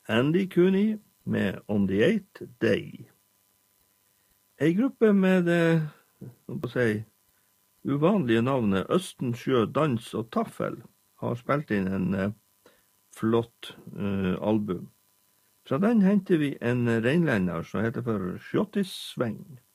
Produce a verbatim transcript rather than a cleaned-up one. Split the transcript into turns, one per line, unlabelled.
Andy Cooney med On the Eighth Day. En gruppe med det, hva på å si, uvanlige navnet Østensjø Dans og Taffel har spilt inn en uh, flott uh, album. Fra den henter vi en reinlender som heter for Skjottisveng.